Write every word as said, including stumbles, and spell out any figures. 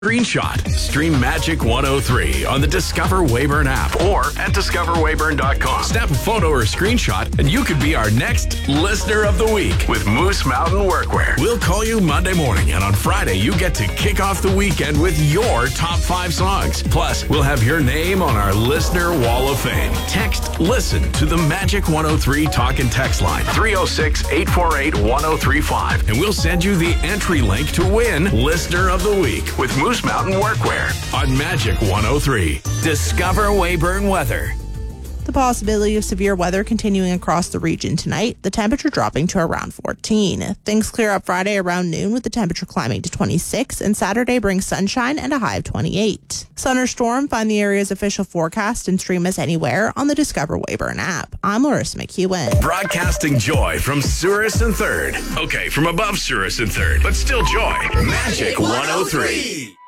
Screenshot. Stream Magic one oh three on the Discover Weyburn app or at discover weyburn dot com. Snap a photo or screenshot and you could be our next Listener of the Week with Moose Mountain Workwear. We'll call you Monday morning, and on Friday you get to kick off the weekend with your top five songs. Plus, we'll have your name on our Listener Wall of Fame. Text LISTEN to the Magic one oh three talk and text line three oh six, eight four eight, one oh three five, and we'll send you the entry link to win Listener of the Week with Moose Mountain Workwear on Magic one oh three. Discover Weyburn weather. The possibility of severe weather continuing across the region tonight, the temperature dropping to around fourteen. Things clear up Friday around noon with the temperature climbing to twenty-six, and Saturday brings sunshine and a high of twenty-eight. Sun or storm, find the area's official forecast and stream us anywhere on the Discover Weyburn app. I'm Larissa McEwen. Broadcasting joy from Souris and Third. Okay, from above Souris and Third, but still joy. Magic one oh three.